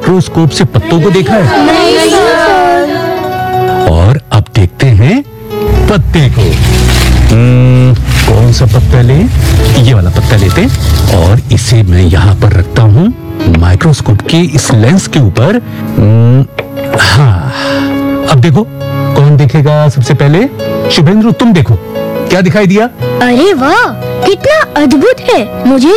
Microscope से पत्तों को देखा है? नहीं सर। और अब देखते हैं पत्ते को। कौन सा पत्ता ले? ये वाला पत्ता लेते हैं और इसे मैं यहाँ पर रखता हूँ माइक्रोस्कोप के इस लेंस के ऊपर। हाँ, अब देखो कौन देखेगा सबसे पहले? शुभेंद्र, तुम देखो क्या दिखाई दिया? अरे वाह, कितना अद्भुत है। मुझे